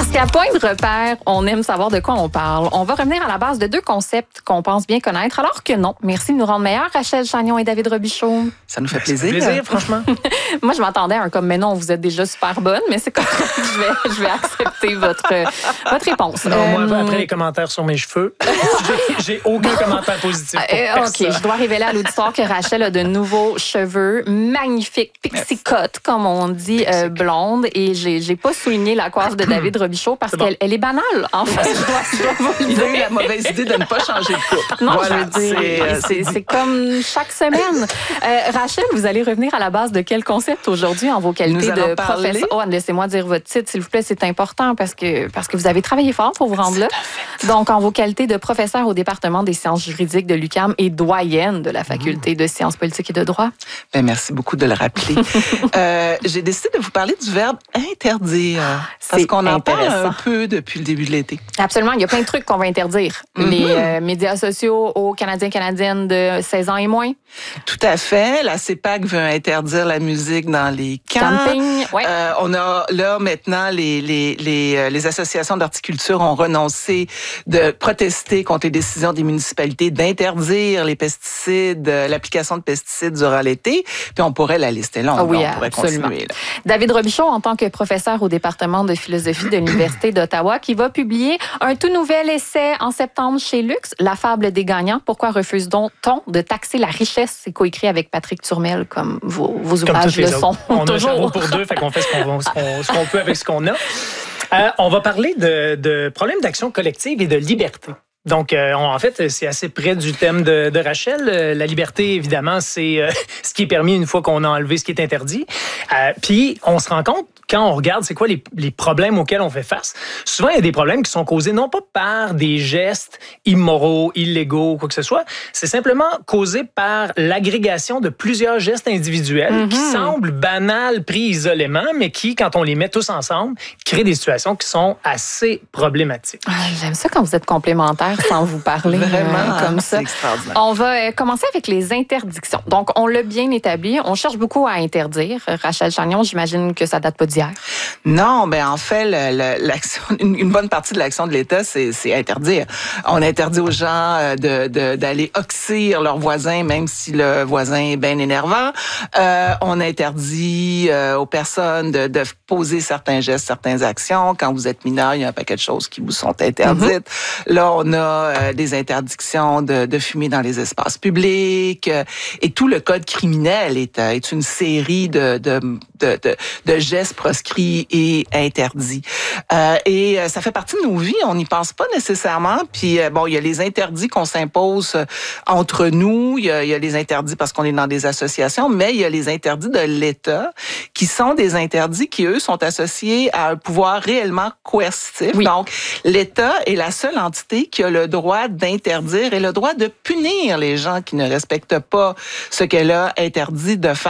Parce qu'à Point de repère, on aime savoir de quoi on parle. On va revenir à la base de deux concepts qu'on pense bien connaître, alors que non. Merci de nous rendre meilleurs, Rachel Chagnon et David Robichaud. Ça nous fait plaisir. Ça fait plaisir, franchement. Moi, je m'attendais à un comme, mais non, vous êtes déjà super bonne, mais c'est correct, je vais accepter votre réponse. Non, moi, après les commentaires sur mes cheveux, j'ai aucun commentaire positif pour personne. OK, je dois révéler à l'auditoire que Rachel a de nouveaux cheveux magnifiques, pixie cut, comme on dit, blonde. Et j'ai pas souligné la coiffe de David Robichaud parce qu'elle est banale, en fait. Je dois vous le Il a eu dire. la mauvaise idée de ne pas changer de coupe. Non, Voilà, je veux dire, c'est comme chaque semaine. Rachel, vous allez revenir à la base de quel concept aujourd'hui en vos qualités de professeur? Oh, laissez-moi dire votre titre, s'il vous plaît, c'est important parce que vous avez travaillé fort pour vous rendre là. Donc, en vos qualités de professeur au département des sciences juridiques de l'UQAM et doyenne de la faculté de sciences politiques et de droit. Ben, merci beaucoup de le rappeler. J'ai décidé de vous parler du verbe interdire. Parce qu'on en parle un peu depuis le début de l'été. Absolument. Il y a plein de trucs qu'on va interdire. Les médias sociaux aux Canadiens et Canadiennes de 16 ans et moins. Tout à fait. La CEPAC veut interdire la musique dans les camps. Camping, ouais. On a là maintenant les associations d'horticulture ont renoncé de protester contre les décisions des municipalités d'interdire les pesticides, l'application de pesticides durant l'été. Puis on pourrait la lister longue. Ah oui, on pourrait absolument. continuer. Là. David Robichaud, en tant que professeur au département de philosophie de l'Université d'Ottawa, qui va publier un tout nouvel essai en septembre chez Lux, La fable des gagnants. Pourquoi refuse-t-on de taxer la richesse? C'est coécrit avec Patrick Turmel, comme vos ouvrages le sont. On a un toujours. cerveau pour deux, fait qu'on fait ce qu'on peut avec ce qu'on a. On va parler de problèmes d'action collective et de liberté. Donc, en fait, c'est assez près du thème de Rachel. La liberté, évidemment, c'est ce qui est permis une fois qu'on a enlevé ce qui est interdit. Puis, on se rend compte, quand on regarde c'est quoi les problèmes auxquels on fait face, souvent, il y a des problèmes qui sont causés non pas par des gestes immoraux, illégaux, quoi que ce soit. C'est simplement causé par l'agrégation de plusieurs gestes individuels qui semblent banals pris isolément, mais qui, quand on les met tous ensemble, créent des situations qui sont assez problématiques. J'aime ça quand vous êtes complémentaires sans vous parler. Vraiment, comme ça. c'est extraordinaire. On va commencer avec les interdictions. Donc, on l'a bien établi. On cherche beaucoup à interdire. Rachel Chagnon, j'imagine que ça date pas d'hier. Non, ben en fait, une bonne partie de l'action de l'État, c'est interdire. On interdit aux gens d'aller oxyre leurs voisins, même si le voisin est bien énervant. On interdit aux personnes de poser certains gestes, certaines actions. Quand vous êtes mineur, il y a un paquet de choses qui vous sont interdites. Là, on a des interdictions de fumer dans les espaces publics. Et tout le code criminel est une série de gestes proscrits et interdits. Et ça fait partie de nos vies. On n'y pense pas nécessairement. Puis, bon, il y a les interdits qu'on s'impose entre nous. Il y a les interdits parce qu'on est dans des associations, mais il y a les interdits de l'État qui sont des interdits qui, eux, sont associés à un pouvoir réellement coercitif. Oui. Donc, l'État est la seule entité qui a le droit d'interdire et le droit de punir les gens qui ne respectent pas ce qu'elle a interdit de faire.